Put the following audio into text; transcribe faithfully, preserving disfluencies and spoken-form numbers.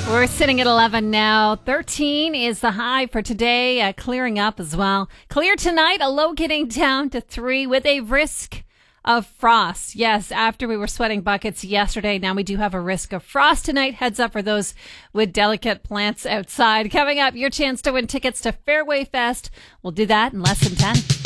We're sitting at eleven now. thirteen is the high for today, uh, clearing up as well. Clear tonight, a low getting down to three with a risk of frost. Yes, after we were sweating buckets yesterday, now we do have a risk of frost tonight. Heads up for those with delicate plants outside. Coming up, your chance to win tickets to Fairway Fest. We'll do that in less than ten.